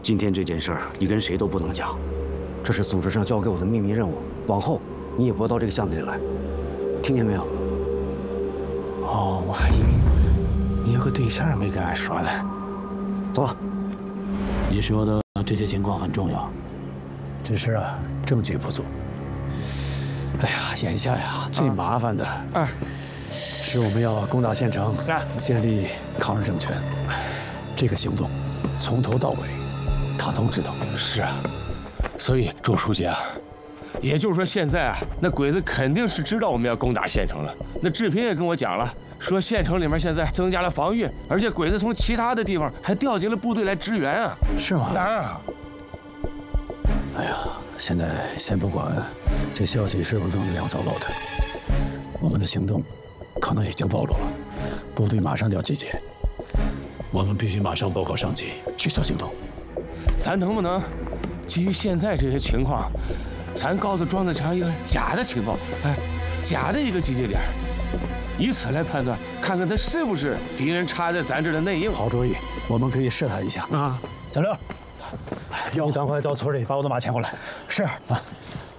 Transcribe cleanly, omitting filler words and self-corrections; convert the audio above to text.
今天这件事儿，你跟谁都不能讲，这是组织上交给我的秘密任务。往后你也不要到这个巷子里来，听见没有？ 哦，我还以为你有个对象没跟俺说呢。 走了。 你说的这些情况很重要，只是啊，证据不足。哎呀，眼下呀，最麻烦的是我们要攻打县城，建立抗日政权。这个行动从头到尾，他都知道。 是啊，所以周书记啊，也就是说现在啊，那鬼子肯定是知道我们要攻打县城了。那志平也跟我讲了，说县城里面现在增加了防御，而且鬼子从其他的地方还调集了部队来支援啊。 是吗？ 当然啊。 哎呀，现在先不管这消息是不是能量糟糕的，我们的行动可能已经暴露了，部队马上就要集结，我们必须马上报告上级，取消行动。 咱能不能基于现在这些情况，咱告诉庄子强一个假的情报，假的一个集结点，以此来判断，看看他是不是敌人插在咱这儿的内应。 好主意，我们可以试探一下啊。小刘，你赶快到村里把我的马牵过来。是啊。